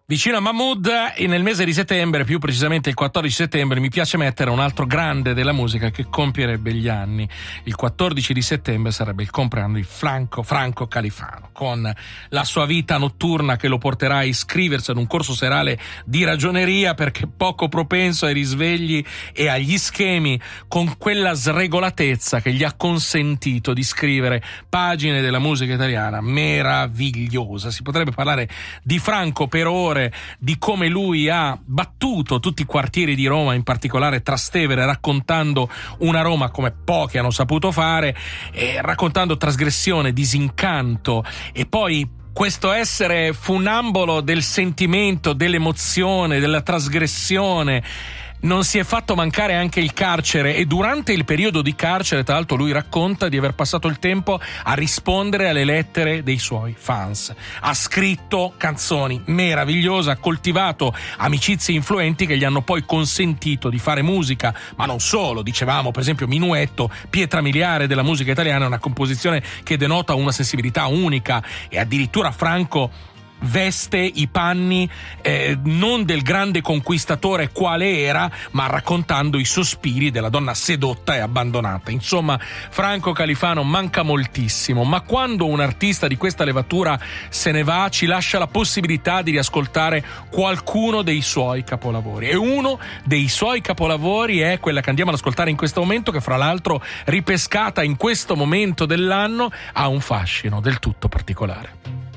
Vicino a Mahmood, e nel mese di settembre, più precisamente il 14 settembre, mi piace mettere un altro grande della musica che compierebbe gli anni. Il 14 di settembre sarebbe il compleanno di Franco Califano, con la sua vita notturna che lo porterà a iscriversi ad un corso serale di ragioneria, perché poco propenso ai risvegli e agli schemi, con quella sregolatezza che gli ha consentito di scrivere pagine della musica italiana meravigliosa. Si potrebbe parlare di Franco per ore, di come lui ha battuto tutti i quartieri di Roma, in particolare Trastevere, raccontando una Roma come pochi hanno saputo fare, raccontando trasgressione, disincanto, e poi questo essere funambolo del sentimento, dell'emozione, della trasgressione. Non si è fatto mancare anche il carcere, e durante il periodo di carcere, tra l'altro, lui racconta di aver passato il tempo a rispondere alle lettere dei suoi fans. Ha scritto canzoni meravigliose, ha coltivato amicizie influenti che gli hanno poi consentito di fare musica, ma non solo. Dicevamo, per esempio, Minuetto, pietra miliare della musica italiana, è una composizione che denota una sensibilità unica, e addirittura Franco veste i panni non del grande conquistatore quale era, ma raccontando i sospiri della donna sedotta e abbandonata. Insomma, Franco Califano manca moltissimo, ma quando un artista di questa levatura se ne va, ci lascia la possibilità di riascoltare qualcuno dei suoi capolavori, e uno dei suoi capolavori è quella che andiamo ad ascoltare in questo momento, che fra l'altro, ripescata in questo momento dell'anno, ha un fascino del tutto particolare.